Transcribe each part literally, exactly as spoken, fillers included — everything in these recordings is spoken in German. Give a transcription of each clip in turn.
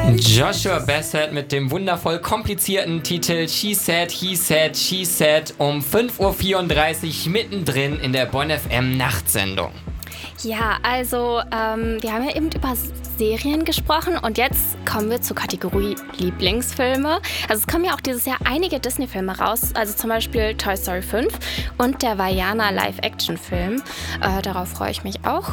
Joshua Bassett mit dem wundervoll komplizierten Titel She Said, He Said, She Said um fünf Uhr vierunddreißig mittendrin in der Bonn F M Nachtsendung. Ja, also ähm, wir haben ja eben über Serien gesprochen und jetzt kommen wir zur Kategorie Lieblingsfilme. Also es kommen ja auch dieses Jahr einige Disney-Filme raus, also zum Beispiel Toy Story fünf und der Vaiana Live-Action-Film. Äh, darauf freue ich mich auch.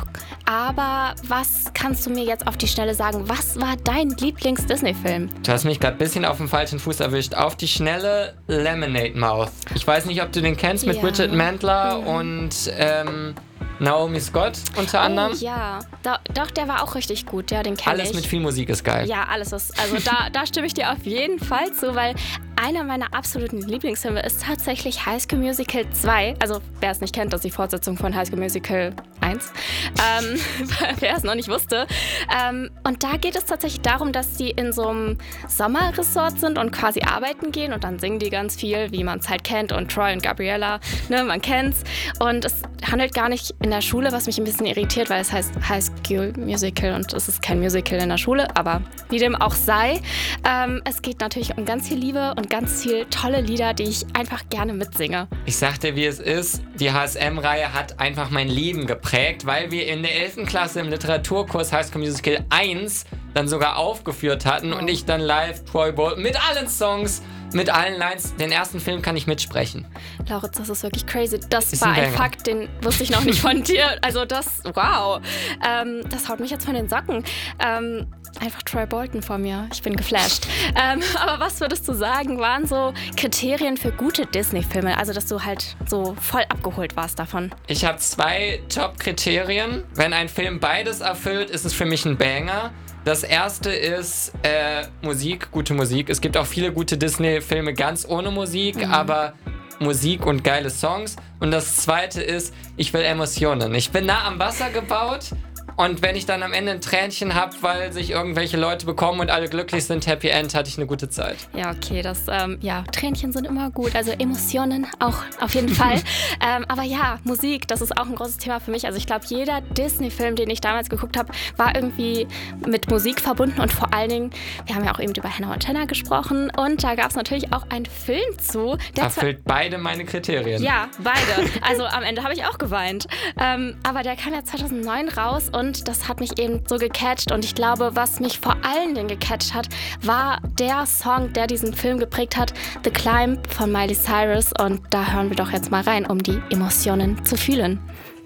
Aber was kannst du mir jetzt auf die Schnelle sagen? Was war dein Lieblings-Disney-Film? Du hast mich gerade ein bisschen auf dem falschen Fuß erwischt. Auf die Schnelle Lemonade Mouth. Ich weiß nicht, ob du den kennst mit Ja. Bridget Mendler Mhm. und ähm, Naomi Scott unter anderem. Oh, ja, Do- doch, der war auch richtig gut, ja, den kenne ich. Alles mit viel Musik ist geil. Ja, alles ist. Also da, da stimme ich dir auf jeden Fall zu, weil einer meiner absoluten Lieblingsfilme ist tatsächlich High School Musical zwei. Also wer es nicht kennt, das ist die Fortsetzung von High School Musical eins. Ähm, wer es noch nicht wusste. Ähm, und da geht es tatsächlich darum, dass die in so einem Sommerresort sind und quasi arbeiten gehen und dann singen die ganz viel, wie man es halt kennt. Und Troy und Gabriella, ne, man kennt's. Und es handelt gar nicht in der Schule, was mich ein bisschen irritiert, weil es heißt High School Musical und es ist kein Musical in der Schule, aber wie dem auch sei. Ähm, es geht natürlich um ganz viel Liebe und ganz viel tolle Lieder, die ich einfach gerne mitsinge. Ich sag dir, wie es ist. Die H S M-Reihe hat einfach mein Leben geprägt, weil wir in der elften Klasse im Literaturkurs High School Musical eins dann sogar aufgeführt hatten und ich dann live Troy Bolton mit allen Songs, mit allen Lines. Den ersten Film kann ich mitsprechen. Lauritz, das ist wirklich crazy. Das Ist war ein ein Banger. Fakt, den wusste ich noch nicht von dir. Also das, wow. Ähm, das haut mich jetzt von den Socken. Ähm, einfach Troy Bolton vor mir. Ich bin geflasht. Ähm, aber was würdest du sagen, waren so Kriterien für gute Disney-Filme? Also, dass du halt so voll abgeholt warst davon. Ich habe zwei Top-Kriterien. Wenn ein Film beides erfüllt, ist es für mich ein Banger. Das erste ist äh, Musik, gute Musik. Es gibt auch viele gute Disney-Filme ganz ohne Musik, Mhm. aber Musik und geile Songs. Und das zweite ist, ich will Emotionen. Ich bin nah am Wasser gebaut. Und wenn ich dann am Ende ein Tränchen habe, weil sich irgendwelche Leute bekommen und alle glücklich sind, Happy End, hatte ich eine gute Zeit. Ja, okay, das, ähm, ja, Tränchen sind immer gut, also Emotionen auch auf jeden Fall. ähm, aber ja, Musik, das ist auch ein großes Thema für mich. Also ich glaube, jeder Disney-Film, den ich damals geguckt habe, war irgendwie mit Musik verbunden und vor allen Dingen, wir haben ja auch eben über Hannah Montana gesprochen und da gab es natürlich auch einen Film zu, der zwar- Erfüllt beide meine Kriterien. ja, beide. Also am Ende habe ich auch geweint. Ähm, aber der kam ja zweitausendneun raus und das hat mich eben so gecatcht. Und ich glaube, was mich vor allen Dingen gecatcht hat, war der Song, der diesen Film geprägt hat, The Climb von Miley Cyrus. Und da hören wir doch jetzt mal rein, um die Emotionen zu fühlen.